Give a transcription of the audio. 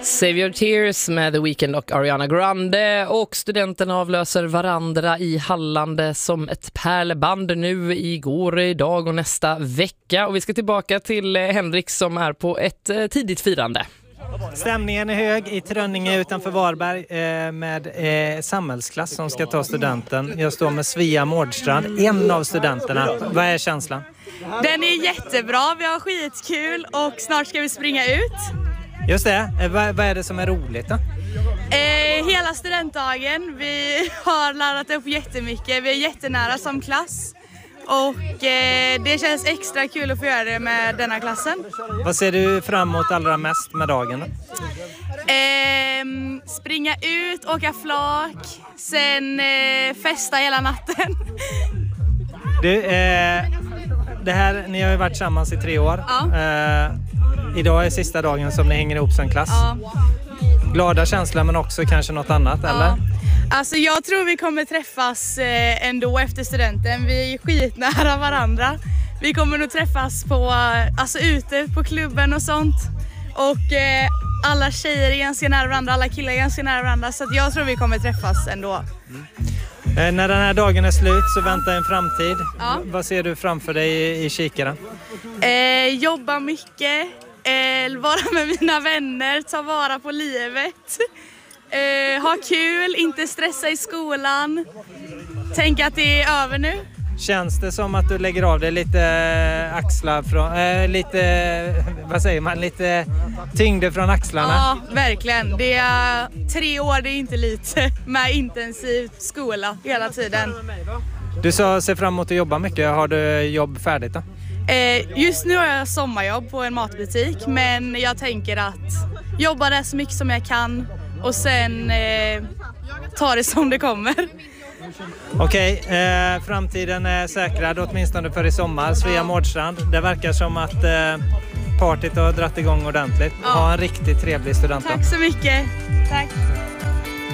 Save Your Tears med The Weeknd och Ariana Grande, och studenterna avlöser varandra i Halland som ett pärlband nu igår, idag och nästa vecka. Och vi ska tillbaka till Henrik som är på ett tidigt firande. Stämningen är hög i Trönninge utanför Varberg med samhällsklass som ska ta studenten. Jag står med Svea Mårdstrand, en av studenterna. Vad är känslan? Den är jättebra, vi har skitkul och snart ska vi springa ut. Just det, vad är det som är roligt då? Hela studentdagen, vi har laddat upp jättemycket, vi är jättenära som klass. Och det känns extra kul att få göra det med denna klassen. Vad ser du fram emot allra mest med dagen då? Springa ut, åka flak, sen festa hela natten. Det här, ni har ju varit tillsammans i 3 år. Ja. Idag är sista dagen som ni hänger ihop som klass. Ja. Glada känslor men också kanske något annat, Ja. eller? Alltså jag tror vi kommer träffas ändå efter studenten. Vi är skitnära varandra. Vi kommer nog träffas ute på klubben och sånt. Och alla tjejer är ganska nära varandra, alla killar är ganska nära varandra. Så att jag tror vi kommer träffas ändå. När den här dagen är slut så väntar en framtid. Ja. Vad ser du framför dig i kikaren? Jobba mycket, vara med mina vänner, ta vara på livet. Ha kul, inte stressa i skolan. Tänk att det är över nu. Känns det som att du lägger av dig lite axlar från, lite tyngder från axlarna? Ja, verkligen. Det är 3 år, det är inte lite, med intensiv skola hela tiden. Du sa se fram emot att jobba mycket. Har du jobb färdigt då? Just nu har jag sommarjobb på en matbutik, men jag tänker att jobba där så mycket som jag kan och sen ta det som det kommer. Okej, framtiden är säkrad åtminstone för i sommar. Svea Mårdstrand, det verkar som att partyt har dratt igång ordentligt. Ja. Ha en riktigt trevlig student. Tack så mycket. Tack.